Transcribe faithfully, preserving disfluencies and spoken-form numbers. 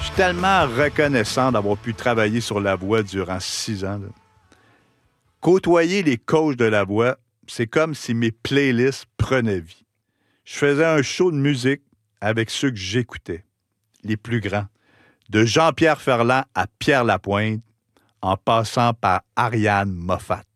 Je suis tellement reconnaissant d'avoir pu travailler sur la voix durant six ans. Là. Côtoyer les coachs de la voix, c'est comme si mes playlists prenaient vie. Je faisais un show de musique avec ceux que j'écoutais, les plus grands, de Jean-Pierre Ferland à Pierre Lapointe, en passant par Ariane Moffat.